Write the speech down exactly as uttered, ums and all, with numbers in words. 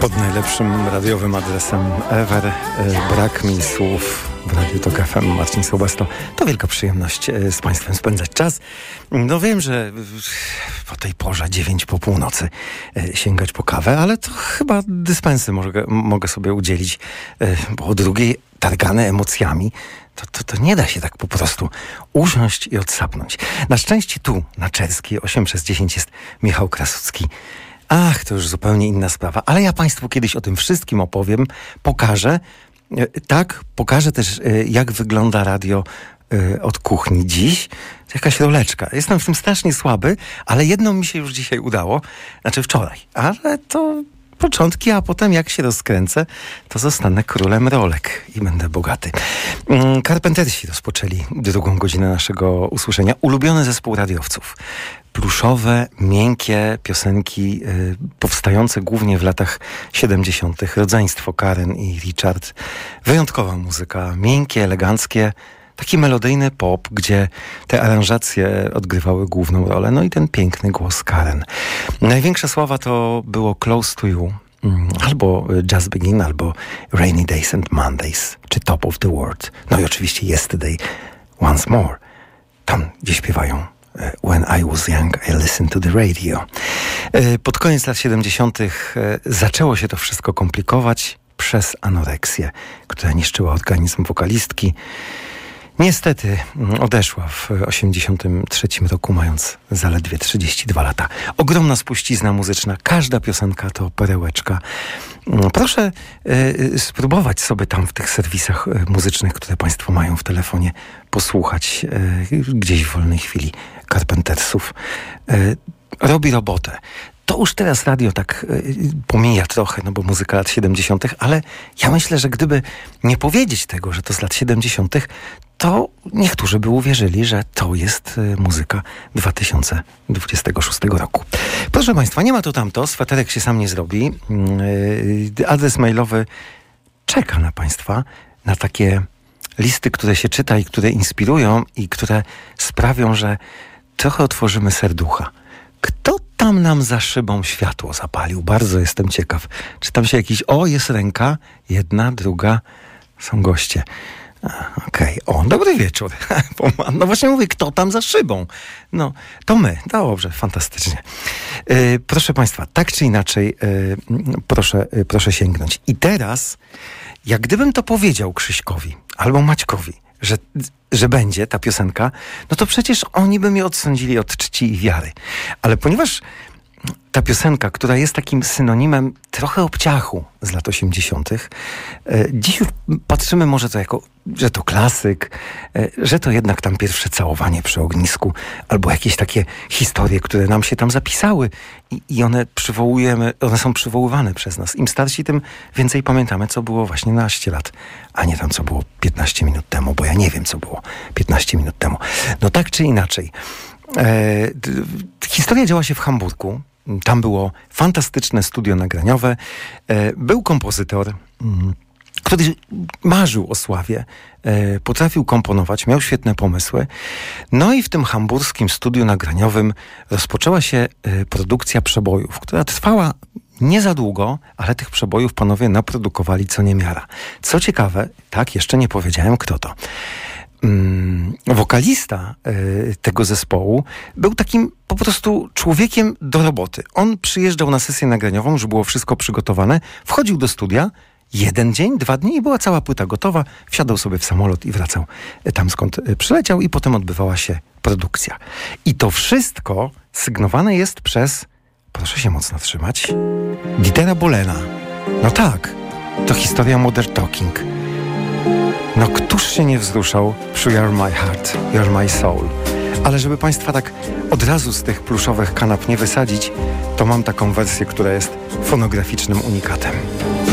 Pod najlepszym radiowym adresem ever. Brak mi słów w Radiu Tok F M. Marcin Sobasto. To wielka przyjemność z Państwem spędzać czas. No wiem, że po tej porze dziewięć po północy sięgać po kawę, ale to chyba dyspensy mogę, mogę sobie udzielić, bo o drugiej targane emocjami To, to, to nie da się tak po prostu usiąść i odsapnąć. Na szczęście tu, na Czerskiej, osiem przez dziesięć jest Michał Krasucki. Ach, to już zupełnie inna sprawa. Ale ja Państwu kiedyś o tym wszystkim opowiem, pokażę. Tak, pokażę też, jak wygląda radio od kuchni dziś. Jakaś roleczka. Jestem w tym strasznie słaby, ale jedno mi się już dzisiaj udało. Znaczy wczoraj. Ale to początki, a potem jak się rozkręcę, to zostanę królem rolek i będę bogaty. Carpentersi rozpoczęli drugą godzinę naszego usłyszenia. Ulubiony zespół radiowców. Pluszowe, miękkie piosenki y, powstające głównie w latach siedemdziesiątych. Rodzeństwo Karen i Richard. Wyjątkowa muzyka. Miękkie, eleganckie. Taki melodyjny pop, gdzie te aranżacje odgrywały główną rolę. No i ten piękny głos Karen. Największa sława to było Close to You, albo Just Begin, albo Rainy Days and Mondays, czy Top of the World. No i oczywiście Yesterday, Once More. Tam, gdzie śpiewają When I was young, I listened to the radio. Pod koniec lat siedemdziesiątych zaczęło się to wszystko komplikować przez anoreksję, która niszczyła organizm wokalistki. Niestety odeszła w osiemdziesiątym trzecim roku, mając zaledwie trzydzieści dwa lata. Ogromna spuścizna muzyczna. Każda piosenka to perełeczka. Proszę y, spróbować sobie tam w tych serwisach muzycznych, które Państwo mają w telefonie, posłuchać y, gdzieś w wolnej chwili Carpentersów. Y, robi robotę. To już teraz radio tak y, pomija trochę, no bo muzyka lat siedemdziesiątych, ale ja myślę, że gdyby nie powiedzieć tego, że to z lat siedemdziesiątych, to niektórzy by uwierzyli, że to jest y, muzyka dwa tysiące dwudziestego szóstego roku. Proszę Państwa, nie ma to tamto, sweterek się sam nie zrobi. Yy, adres mailowy czeka na Państwa, na takie listy, które się czyta i które inspirują i które sprawią, że trochę otworzymy serducha. Kto tam nam za szybą światło zapalił? Bardzo jestem ciekaw. Czy tam się jakiś... O, jest ręka. Jedna, druga. Są goście. Okej. Okay. O, dobry wieczór. No właśnie mówię, kto tam za szybą? No, to my. Dobrze, fantastycznie. Yy, proszę Państwa, tak czy inaczej, yy, proszę, yy, proszę sięgnąć. I teraz, jak gdybym to powiedział Krzyśkowi albo Maćkowi, że, że będzie ta piosenka, no to przecież oni by mnie odsądzili od czci i wiary. Ale ponieważ ta piosenka, która jest takim synonimem trochę obciachu z lat osiemdziesiątych, dziś już patrzymy może to jako, że to klasyk, że to jednak tam pierwsze całowanie przy ognisku, albo jakieś takie historie, które nam się tam zapisały i, i one przywołujemy, one są przywoływane przez nas. Im starsi, tym więcej pamiętamy, co było właśnie naście lat, a nie tam, co było piętnaście minut temu, bo ja nie wiem, co było piętnaście minut temu. No tak czy inaczej. E, historia działa się w Hamburgu. Tam było fantastyczne studio nagraniowe. E, był kompozytor, mm, który marzył o sławie, e, potrafił komponować, miał świetne pomysły. No i w tym hamburskim studiu nagraniowym rozpoczęła się e, produkcja przebojów, która trwała nie za długo, ale tych przebojów panowie naprodukowali co niemiara. Co ciekawe, tak, jeszcze nie powiedziałem, kto to. Mm, wokalista y, tego zespołu był takim po prostu człowiekiem do roboty. On przyjeżdżał na sesję nagraniową, już było wszystko przygotowane, wchodził do studia, jeden dzień, dwa dni i była cała płyta gotowa, wsiadał sobie w samolot i wracał tam, skąd przyleciał, i potem odbywała się produkcja. I to wszystko sygnowane jest przez, proszę się mocno trzymać, Dietera Bohlena. No tak, to historia Modern Talking. No któż się nie wzruszał przy You're My Heart, You're My Soul. Ale żeby Państwa tak od razu z tych pluszowych kanap nie wysadzić, to mam taką wersję, która jest fonograficznym unikatem.